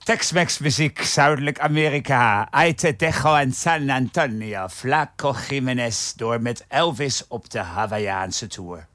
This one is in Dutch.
Tex-Mex muziek, Zuidelijk Amerika. Aite Tejo en San Antonio. Flaco Jiménez door met Elvis op de Hawaïaanse tour.